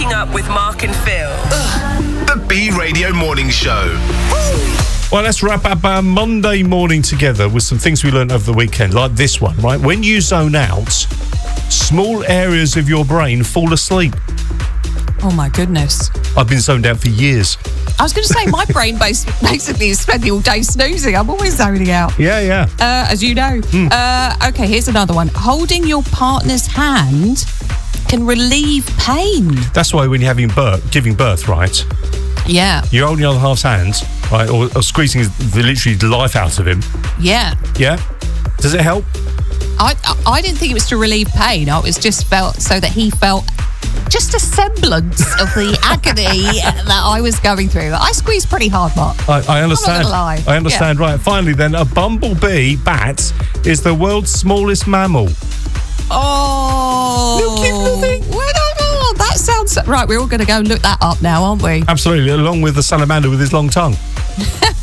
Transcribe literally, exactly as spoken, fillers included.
Waking Up with Mark and Phil. The B Radio Morning Show. Well, let's wrap up our Monday morning together with some things we learned over the weekend, like this one, right? When you zone out, small areas of your brain fall asleep. Oh, my goodness. I've been zoned out for years. I was going to say, my brain base basically is spending all day snoozing. I'm always zoning out. Yeah, yeah. Uh, as you know. Mm. Uh, okay, here's another one. Holding your partner's hand can relieve pain. That's why when you're having birth, giving birth, right? Yeah. You're holding the other half's hands, right, or, or squeezing the literally the life out of him. Yeah. Yeah. Does it help? I I didn't think it was to relieve pain. I was just felt so that he felt just a semblance of the agony that I was going through. I squeezed pretty hard, Mark. I, I understand. I'm not gonna lie. I understand. Yeah. Right. Finally, then, a bumblebee bat is the world's smallest mammal. Oh, little cute little thing. Well, no, no, that sounds right. We're all going to go and look that up now, aren't we? Absolutely, along with the salamander with his long tongue.